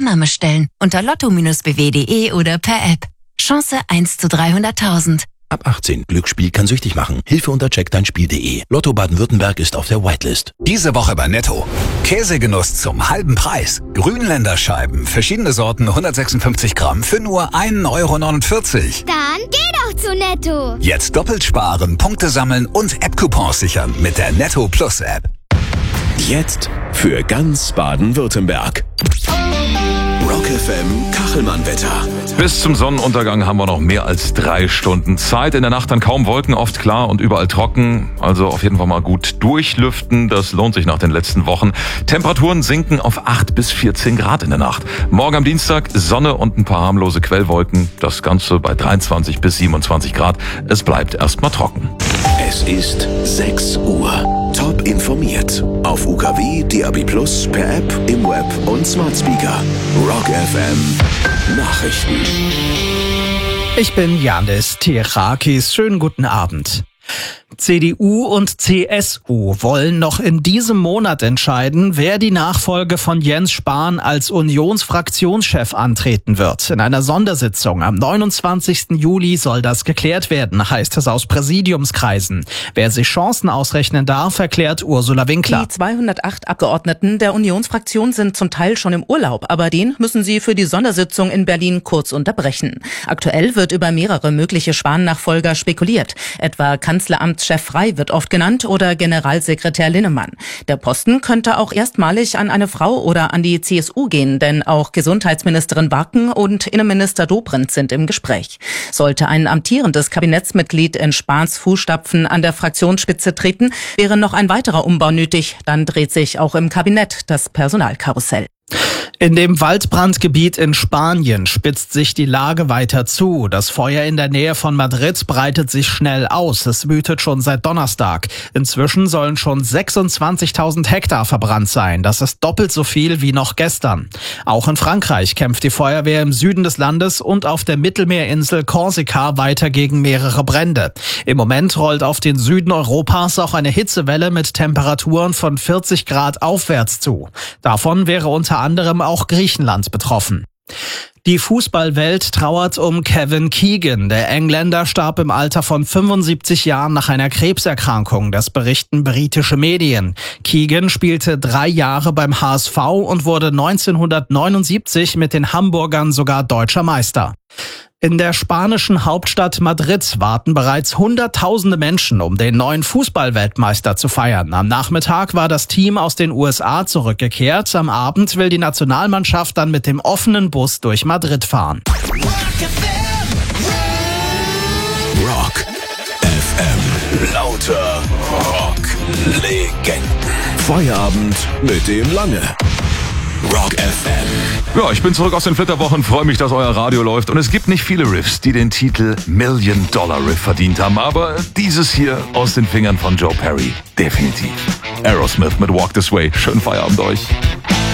Annahme stellen. Unter lotto-bw.de oder per App. Chance 1 zu 300.000. Ab 18. Glücksspiel kann süchtig machen. Hilfe unter checkdeinspiel.de. Lotto Baden-Württemberg ist auf der Whitelist. Diese Woche bei Netto. Käsegenuss zum halben Preis. Grünländerscheiben, verschiedene Sorten, 156 Gramm für nur 1,49 €. Dann geh doch zu Netto. Jetzt doppelt sparen, Punkte sammeln und App-Coupons sichern mit der Netto Plus App. Jetzt für ganz Baden-Württemberg. Rock FM Kachelmann-Wetter. Bis zum Sonnenuntergang haben wir noch mehr als 3 Stunden Zeit. In der Nacht dann kaum Wolken, oft klar und überall trocken. Also auf jeden Fall mal gut durchlüften. Das lohnt sich nach den letzten Wochen. Temperaturen sinken auf 8 bis 14 Grad in der Nacht. Morgen am Dienstag Sonne und ein paar harmlose Quellwolken. Das Ganze bei 23 bis 27 Grad. Es bleibt erstmal trocken. Es ist 6 Uhr. Top informiert. Auf UKW, DAB+, per App, im Web und Smart Speaker. Rock FM Nachrichten. Ich bin Janis Terakis. Schönen guten Abend. CDU und CSU wollen noch in diesem Monat entscheiden, wer die Nachfolge von Jens Spahn als Unionsfraktionschef antreten wird. In einer Sondersitzung am 29. Juli soll das geklärt werden, heißt es aus Präsidiumskreisen. Wer sich Chancen ausrechnen darf, erklärt Ursula Winkler. Die 208 Abgeordneten der Unionsfraktion sind zum Teil schon im Urlaub, aber den müssen sie für die Sondersitzung in Berlin kurz unterbrechen. Aktuell wird über mehrere mögliche Spahn-Nachfolger spekuliert, etwa Kanzleramtschef Frey wird oft genannt oder Generalsekretär Linnemann. Der Posten könnte auch erstmalig an eine Frau oder an die CSU gehen, denn auch Gesundheitsministerin Barken und Innenminister Dobrindt sind im Gespräch. Sollte ein amtierendes Kabinettsmitglied in Spahns Fußstapfen an der Fraktionsspitze treten, wäre noch ein weiterer Umbau nötig. Dann dreht sich auch im Kabinett das Personalkarussell. In dem Waldbrandgebiet in Spanien spitzt sich die Lage weiter zu. Das Feuer in der Nähe von Madrid breitet sich schnell aus. Es wütet schon seit Donnerstag. Inzwischen sollen schon 26.000 Hektar verbrannt sein. Das ist doppelt so viel wie noch gestern. Auch in Frankreich kämpft die Feuerwehr im Süden des Landes und auf der Mittelmeerinsel Korsika weiter gegen mehrere Brände. Im Moment rollt auf den Süden Europas auch eine Hitzewelle mit Temperaturen von 40 Grad aufwärts zu. Davon wäre unter anderem auch Griechenland betroffen. Die Fußballwelt trauert um Kevin Keegan. Der Engländer starb im Alter von 75 Jahren nach einer Krebserkrankung. Das berichten britische Medien. Keegan spielte 3 Jahre beim HSV und wurde 1979 mit den Hamburgern sogar deutscher Meister. In der spanischen Hauptstadt Madrid warten bereits Hunderttausende Menschen, um den neuen Fußballweltmeister zu feiern. Am Nachmittag war das Team aus den USA zurückgekehrt. Am Abend will die Nationalmannschaft dann mit dem offenen Bus durch Madrid fahren. Rock FM. Lauter Rock-Legenden. Feierabend mit dem Lange. Rock FM. Ja, ich bin zurück aus den Flitterwochen, freue mich, dass euer Radio läuft. Und es gibt nicht viele Riffs, die den Titel $1-Million-Riff verdient haben. Aber dieses hier aus den Fingern von Joe Perry, definitiv. Aerosmith mit Walk This Way. Schönen Feierabend euch.